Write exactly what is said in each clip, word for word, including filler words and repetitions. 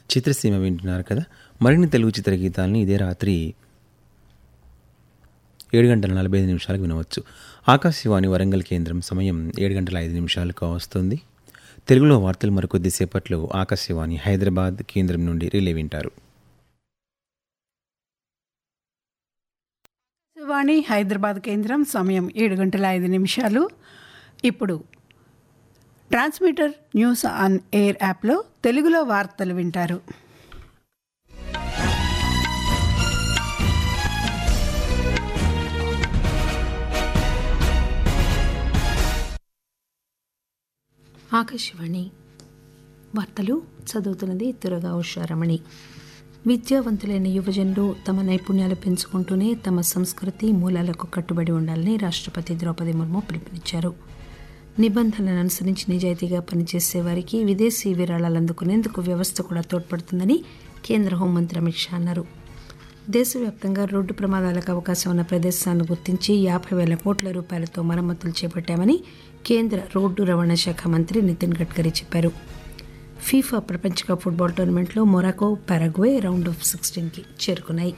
చిత్రసీమ వింటున్నారు కదా. మరిన్ని తెలుగు చిత్ర గీతాలని ఇదే రాత్రి ఏడు గంటల నలభై ఐదు నిమిషాలకు వినవచ్చు. ఆకాశవాణి వరంగల్ కేంద్రం సమయం ఏడు గంటల ఐదు నిమిషాలకు వస్తుంది. తెలుగులో వార్తలు మరికొద్దిసేపట్లో ఆకాశవాణి హైదరాబాద్ కేంద్రం నుండి రిలే వింటారు. వాణి హైదరాబాద్ కేంద్రం సమయం ఏడు గంటల ఐదు నిమిషాలు. ఇప్పుడు ట్రాన్స్మిటర్ న్యూస్ ఆన్ ఎయిర్ యాప్లో తెలుగులో వార్తలు వింటారు. ఆకాశవాణి వార్తలు చదువుతున్నది తురగా ఉషారమణి. విద్యావంతులైన యువజనులు తమ నైపుణ్యాలు పెంచుకుంటూనే తమ సంస్కృతి మూలాలకు కట్టుబడి ఉండాలని రాష్ట్రపతి ద్రౌపది ముర్ము పిలుపునిచ్చారు. నిబంధనలను అనుసరించి నిజాయితీగా పనిచేసే వారికి విదేశీ విరాళాలు అందుకునేందుకు వ్యవస్థ కూడా తోడ్పడుతుందని కేంద్ర హోంమంత్రి అమిత్ షా అన్నారు. దేశవ్యాప్తంగా రోడ్డు ప్రమాదాలకు అవకాశం ఉన్న ప్రదేశాలను గుర్తించి యాభై వేల కోట్ల రూపాయలతో మరమ్మతులు చేపట్టామని కేంద్ర రోడ్డు రవాణా శాఖ మంత్రి నితిన్ గడ్కరీ చెప్పారు. ఫీఫా ప్రపంచ కప్ ఫుట్బాల్ టోర్నమెంట్లో మొరాకో, పారగ్వే రౌండ్ ఆఫ్ సిక్స్టీన్కి చేరుకున్నాయి.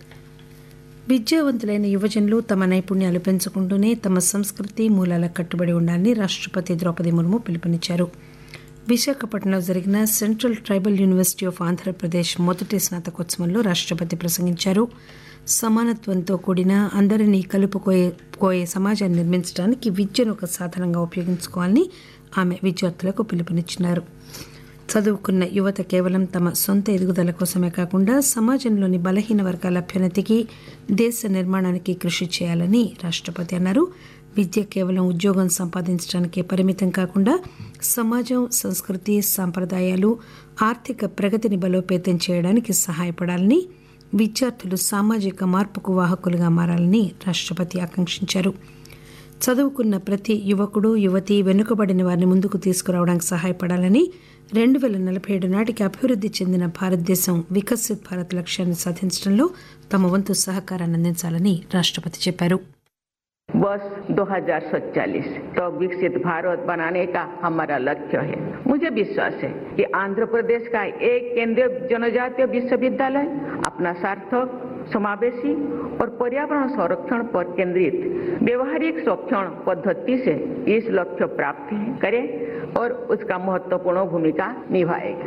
విద్యావంతులైన యువజనులు తమ నైపుణ్యాలు పెంచుకుంటూనే తమ సంస్కృతి మూలాలకు కట్టుబడి ఉండాలని రాష్ట్రపతి ద్రౌపది ముర్ము పిలుపునిచ్చారు. విశాఖపట్నంలో జరిగిన central tribal university of Andhra Pradesh మొదటి స్నాతకోత్సవంలో రాష్ట్రపతి ప్రసంగించారు. సమానత్వంతో కూడిన అందరినీ కలుపుకోయే కోయే సమాజాన్ని నిర్మించడానికి విద్యను ఒక సాధనంగా ఉపయోగించుకోవాలని ఆమె విద్యార్థులకు పిలుపునిచ్చినారు. చదువుకున్న యువత కేవలం తమ సొంత ఎదుగుదల కోసమే కాకుండా సమాజంలోని బలహీన వర్గాల అభ్యున్నతికి, దేశ నిర్మాణానికి కృషి చేయాలని రాష్ట్రపతి అన్నారు. విద్య కేవలం ఉద్యోగం సంపాదించడానికే పరిమితం కాకుండా సమాజం, సంస్కృతి, సాంప్రదాయాలు, ఆర్థిక ప్రగతిని బలోపేతం చేయడానికి సహాయపడాలని, విద్యార్థులు సామాజిక మార్పుకు వాహకులుగా మారాలని రాష్ట్రపతి ఆకాంక్షించారు. చదువుకున్న ప్రతి యువకుడు, యువతి వెనుకబడిన వారిని ముందుకు తీసుకురావడానికి సహాయపడాలని, రెండు వేల నలభై ఏడు నాటికి అభివృద్ధి చెందిన భారతదేశం వికసిత్ భారత్ లక్ష్యాన్ని సాధించడంలో తమ వంతు సహకారాన్ని అందించాలని రాష్ట్రపతి చెప్పారు. वर्ष दो हज़ार सैंतालीस तो विकसित भारत बनाने का हमारा लक्ष्य है. मुझे विश्वास है कि आंध्र प्रदेश का एक केंद्रीय जनजातीय विश्वविद्यालय अपना सार्थक, समावेशी और पर्यावरण संरक्षण पर केंद्रित व्यवहारिक शिक्षण पद्धति से इस लक्ष्य प्राप्त करे और उसका महत्वपूर्ण भूमिका निभाएगा.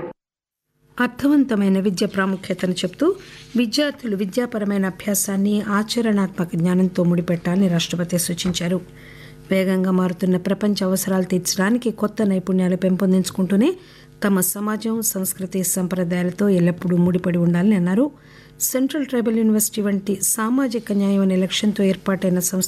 అర్థవంతమైన విద్య ప్రాముఖ్యతను చెప్తూ విద్యార్థులు విద్యాపరమైన అభ్యాసాన్ని ఆచరణాత్మక జ్ఞానంతో ముడిపెట్టాలని రాష్ట్రపతి సూచించారు. వేగంగా మారుతున్న ప్రపంచ అవసరాలు తీర్చడానికి కొత్త నైపుణ్యాలు పెంపొందించుకుంటూనే తమ సమాజం, సంస్కృతి, సంప్రదాయాలతో ఎల్లప్పుడూ ముడిపడి ఉండాలని అన్నారు. సెంట్రల్ ట్రైబల్ యూనివర్సిటీ వంటి సామాజిక న్యాయం అనే లక్ష్యంతో ఏర్పాటైన సంస్థ